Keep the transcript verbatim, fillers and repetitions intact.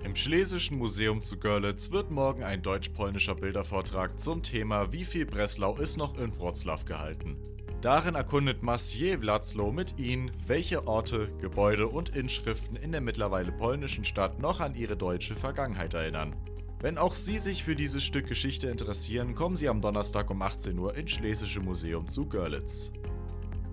Im Schlesischen Museum zu Görlitz wird morgen ein deutsch-polnischer Bildervortrag zum Thema Wie viel Breslau ist noch in Wrocław gehalten. Darin erkundet Maciej Wladzło mit Ihnen, welche Orte, Gebäude und Inschriften in der mittlerweile polnischen Stadt noch an ihre deutsche Vergangenheit erinnern. Wenn auch Sie sich für dieses Stück Geschichte interessieren, kommen Sie am Donnerstag um achtzehn Uhr ins Schlesische Museum zu Görlitz.